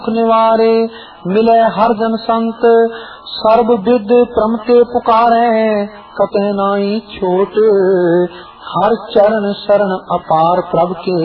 निवारे मिले हर जन संत, सर्व विद प्रमते पुकारे, कतः नाई छोट, हर चरण शरण अपार प्रभ के।